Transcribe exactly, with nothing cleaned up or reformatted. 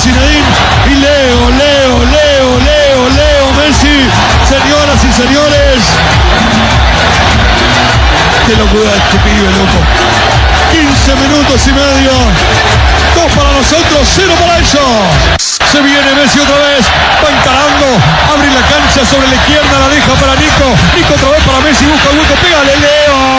Zinedine y Leo, Leo, Leo, Leo, Leo Messi. Señoras y señores, qué locura este pibe, loco. quince minutos y medio. Dos para nosotros, cero para ellos. Se viene Messi otra vez, va encarando, abre la cancha sobre la izquierda, la deja para Nico. Nico otra vez para Messi, busca el hueco, pégale Leo.